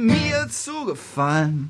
mir zu gefallen.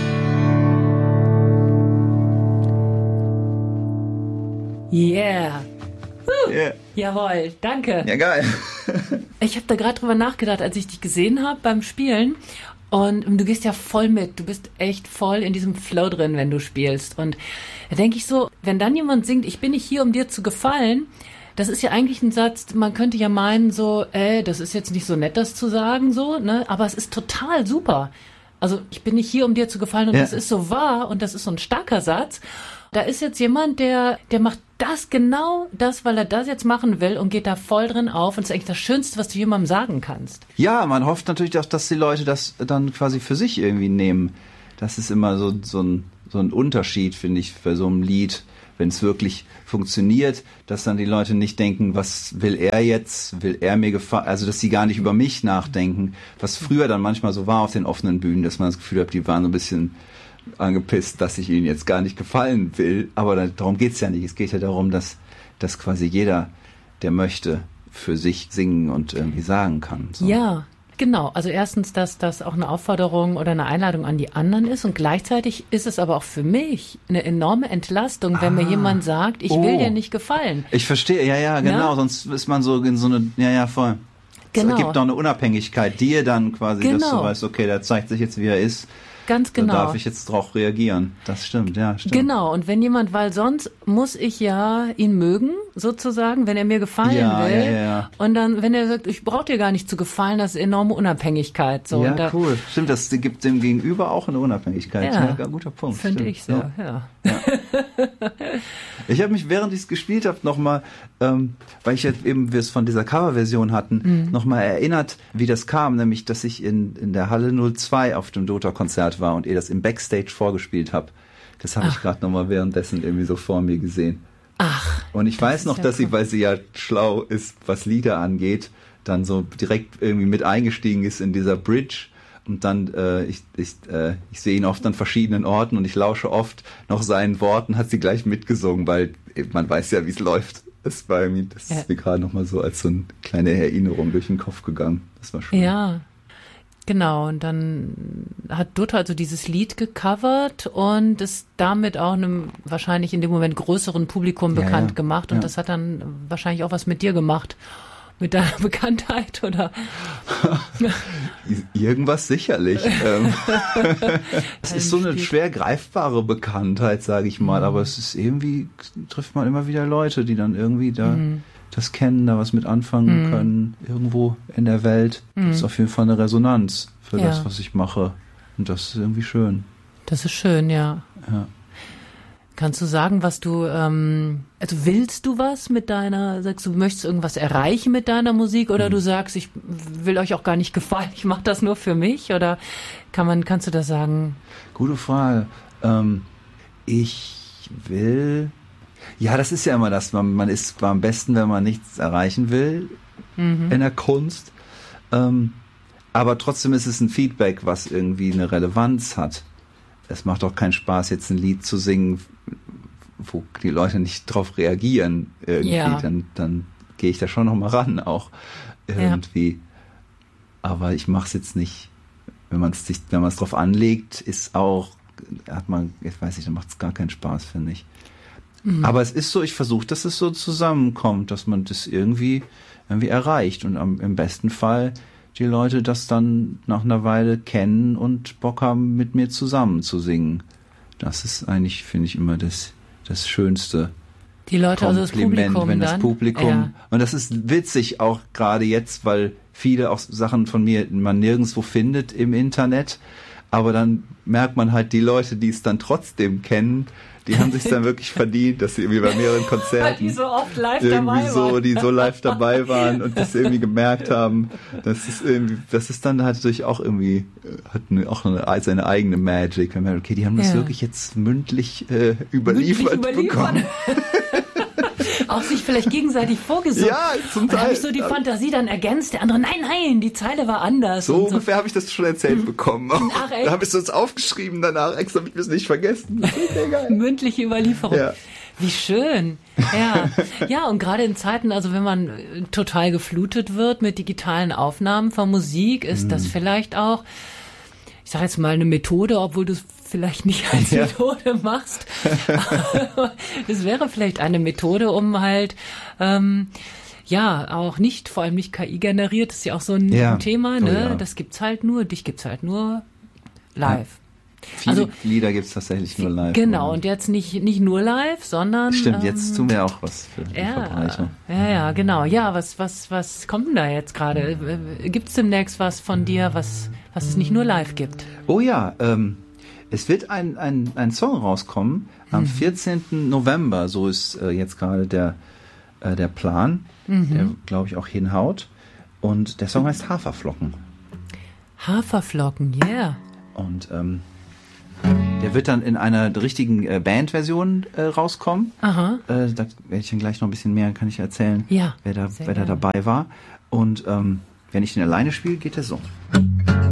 Yeah. Yeah. Jawohl, danke. Ja, geil. Ich habe da gerade drüber nachgedacht, als ich dich gesehen habe beim Spielen. Und du gehst ja voll mit. Du bist echt voll in diesem Flow drin, wenn du spielst. Und da denke ich so, wenn dann jemand singt, ich bin nicht hier, um dir zu gefallen, das ist ja eigentlich ein Satz, man könnte ja meinen so, das ist jetzt nicht so nett, das zu sagen, so, ne? Aber es ist total super. Also ich bin nicht hier, um dir zu gefallen und das ist so wahr und das ist so ein starker Satz. Da ist jetzt jemand, der macht genau das, weil er das jetzt machen will und geht da voll drin auf. Und das ist eigentlich das Schönste, was du jemandem sagen kannst. Ja, man hofft natürlich auch, dass die Leute das dann quasi für sich irgendwie nehmen. Das ist immer so ein Unterschied, finde ich, bei so einem Lied, wenn es wirklich funktioniert, dass dann die Leute nicht denken, was will er jetzt, will er mir gefallen, also dass sie gar nicht über mich nachdenken, was früher dann manchmal so war auf den offenen Bühnen, dass man das Gefühl hat, die waren so ein bisschen angepisst, dass ich ihnen jetzt gar nicht gefallen will, aber darum geht's ja nicht. Es geht ja darum, dass quasi jeder, der möchte, für sich singen und irgendwie sagen kann. So. Ja, genau. Also erstens, dass das auch eine Aufforderung oder eine Einladung an die anderen ist und gleichzeitig ist es aber auch für mich eine enorme Entlastung, wenn mir jemand sagt, ich will dir nicht gefallen. Ich verstehe, ja, genau, na? Sonst ist man so in so eine, ja, voll. Genau. Es gibt auch eine Unabhängigkeit dir dann quasi, dass du weißt, okay, der zeigt sich jetzt, wie er ist. Ganz genau. Da darf ich jetzt drauf reagieren. Das stimmt, ja, stimmt. Genau, und wenn jemand, weil sonst muss ich ja ihn mögen, sozusagen, wenn er mir gefallen will. Ja. Und dann, wenn er sagt, ich brauche dir gar nicht zu gefallen, das ist enorme Unabhängigkeit. So. Ja, cool. Stimmt, das gibt dem Gegenüber auch eine Unabhängigkeit. Ja, guter Punkt. Finde ich so, ja. Ich habe mich, während ich es gespielt habe, nochmal, weil ich jetzt eben, wir es von dieser Coverversion hatten, nochmal erinnert, wie das kam, nämlich, dass ich in der Halle 02 auf dem Dota-Konzert war und ihr das im Backstage vorgespielt habt. Das habe ich gerade nochmal währenddessen irgendwie so vor mir gesehen. Ach. Und ich weiß noch, dass sie, weil sie ja schlau ist, was Lieder angeht, dann so direkt irgendwie mit eingestiegen ist in dieser Bridge. Und dann, ich sehe ihn oft an verschiedenen Orten und ich lausche oft noch seinen Worten, hat sie gleich mitgesungen, weil man weiß ja, wie es läuft. Das ist mir gerade nochmal so als so eine kleine Erinnerung durch den Kopf gegangen. Das war schön. Ja, genau. Und dann hat Dota also dieses Lied gecovert und ist damit auch einem wahrscheinlich in dem Moment größeren Publikum bekannt gemacht. Und das hat dann wahrscheinlich auch was mit dir gemacht. Mit deiner Bekanntheit, oder? Irgendwas sicherlich. Es ist so eine schwer greifbare Bekanntheit, sage ich mal, aber es ist irgendwie, trifft man immer wieder Leute, die dann irgendwie da das kennen, da was mit anfangen können, irgendwo in der Welt. Das ist auf jeden Fall eine Resonanz für das, was ich mache. Und das ist irgendwie schön. Das ist schön, ja. Kannst du sagen, was du, also willst du was mit sagst du, möchtest irgendwas erreichen mit deiner Musik oder du sagst, ich will euch auch gar nicht gefallen, ich mache das nur für mich oder kannst du das sagen? Gute Frage. Ich will, ja, das ist ja immer das, man ist zwar am besten, wenn man nichts erreichen will in der Kunst, aber trotzdem ist es ein Feedback, was irgendwie eine Relevanz hat. Es macht auch keinen Spaß, jetzt ein Lied zu singen, wo die Leute nicht drauf reagieren irgendwie. Dann gehe ich da schon noch mal ran auch irgendwie. Aber ich mache es jetzt nicht. Wenn man es drauf anlegt, ist auch, ich weiß nicht, dann macht es gar keinen Spaß, finde ich. Aber es ist so, ich versuche, dass es so zusammenkommt, dass man das irgendwie erreicht und im besten Fall die Leute das dann nach einer Weile kennen und Bock haben, mit mir zusammen zu singen. Das ist eigentlich, finde ich, immer das Schönste. Die Leute, also das Publikum wenn das Publikum, und das ist witzig auch gerade jetzt, weil viele auch Sachen von mir man nirgendwo findet im Internet, aber dann merkt man halt, die Leute, die es dann trotzdem kennen, die haben sich dann wirklich verdient, dass sie irgendwie bei mehreren Konzerten die so oft live dabei waren. Die so live dabei waren und das irgendwie gemerkt haben. Das ist dann halt natürlich auch irgendwie, hat seine eigene Magic. Wenn man, okay, die haben das wirklich jetzt mündlich überliefert bekommen. Auch sich vielleicht gegenseitig vorgesungen. Ja, zum Teil. Und habe ich so die Fantasie dann ergänzt, der andere, nein, die Zeile war anders. So ungefähr habe ich das schon erzählt bekommen. Ach, echt? Da habe ich es uns aufgeschrieben danach, extra, damit wir es nicht vergessen. Das ist sehr geil. Mündliche Überlieferung. Ja. Wie schön. Ja, und gerade in Zeiten, also wenn man total geflutet wird mit digitalen Aufnahmen von Musik, ist das vielleicht auch ich sage jetzt mal eine Methode, obwohl du es vielleicht nicht als Methode machst. Es wäre vielleicht eine Methode, um halt auch nicht, vor allem nicht KI generiert, das ist ja auch so ein Thema, ne? Oh ja. Das gibt's halt nur, dich gibt's halt nur live. Viele Lieder gibt's tatsächlich nur live. Genau, und jetzt nicht nur live, sondern... Stimmt, jetzt tun wir auch was für die Verbreitung. Ja, genau. Ja, was kommt denn da jetzt gerade? Gibt's demnächst was von dir, was es nicht nur live gibt? Oh ja, es wird ein Song rauskommen am 14. November, so ist jetzt gerade der Plan, der, glaube ich, auch hinhaut. Und der Song heißt Haferflocken. Haferflocken, yeah. Und der wird dann in einer richtigen Bandversion rauskommen. Aha. Da werde ich dann gleich noch ein bisschen mehr, kann ich erzählen, Ja, wer da dabei war. Und wenn ich den alleine spiele, geht der so.